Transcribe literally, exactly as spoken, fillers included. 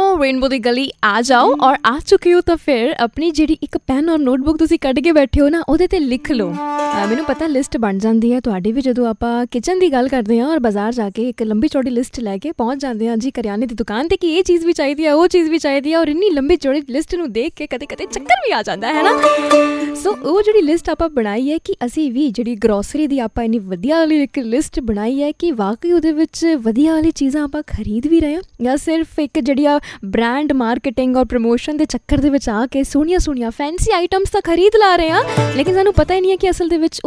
Rainbow ਦੀ ਗਲੀ ਆ ਜਾਓ ਔਰ ਆ ਚੁੱਕੇ ਹੋ ਤਾਂ ਫਿਰ ਆਪਣੀ ਜਿਹੜੀ ਇੱਕ ਪੈਨ ਔਰ ਨੋਟਬੁੱਕ ਤੁਸੀਂ ਕੱਢ ਕੇ ਬੈਠੇ ਹੋ ਨਾ, ਉਹਦੇ 'ਤੇ ਲਿਖ ਲਓ। ਮੈਨੂੰ ਪਤਾ ਲਿਸਟ ਬਣ ਜਾਂਦੀ ਹੈ ਤੁਹਾਡੀ ਵੀ, ਜਦੋਂ ਆਪਾਂ ਕਿਚਨ ਦੀ ਗੱਲ ਕਰਦੇ ਹਾਂ ਔਰ ਬਾਜ਼ਾਰ ਜਾ ਕੇ ਇੱਕ ਲੰਬੀ ਚੌੜੀ ਲਿਸਟ ਲੈ ਕੇ ਪਹੁੰਚ ਜਾਂਦੇ ਹਾਂ ਜੀ ਕਰਿਆਨੇ ਦੀ ਦੁਕਾਨ 'ਤੇ ਕਿ ਇਹ ਚੀਜ਼ ਵੀ ਚਾਹੀਦੀ ਹੈ, ਉਹ ਚੀਜ਼ ਵੀ ਚਾਹੀਦੀ ਹੈ, ਔਰ ਇੰਨੀ ਲੰਬੀ ਚੌੜੀ ਲਿਸਟ ਨੂੰ ਦੇਖ ਕੇ ਕਦੇ ਕਦੇ ਚੱਕਰ ਵੀ ਆ ਜਾਂਦਾ ਹੈ ਨਾ। ਸੋ ਉਹ ਜਿਹੜੀ ਲਿਸਟ ਆਪਾਂ ਬਣਾਈ ਹੈ ਕਿ ਅਸੀਂ ਵੀ ਜਿਹੜੀ ਗਰੋਸਰੀ ਦੀ ਆਪਾਂ ਇੰਨੀ ਵਧੀਆ ਵਾਲੀ ਇੱਕ ਲਿਸਟ ਬਣਾਈ ਹੈ ਕਿ ਵਾਕਈ ਉਹਦੇ ਵਿੱਚ ਵਧੀਆ ਵਾਲੀ ਚੀਜ਼ਾਂ ਆਪਾਂ ਖਰੀਦ ਵੀ ਰਹੇ ਹਾਂ, ਜਾਂ ਸਿਰਫ ਇੱਕ ਜਿਹੜੀ ਆ ਬ੍ਰਾਂਡ ਮਾਰਕੀਟਿੰਗ ਔਰ ਪ੍ਰਮੋਸ਼ਨ ਦੇ ਚੱਕਰ ਦੇ ਵਿੱਚ ਆ ਕੇ ਸੋਹਣੀਆਂ ਸੋਹਣੀਆਂ ਫੈਂਸੀ ਆਈਟਮਸ ਤਾਂ ਖਰੀਦ ਲਾ ਰਹੇ ਹਾਂ, ਲੇਕਿਨ ਸਾਨੂੰ ਪਤਾ ਹੀ ਨਹੀਂ ਹੈ ਕਿ ਅਸਲ ਦੇ ਵਿੱਚ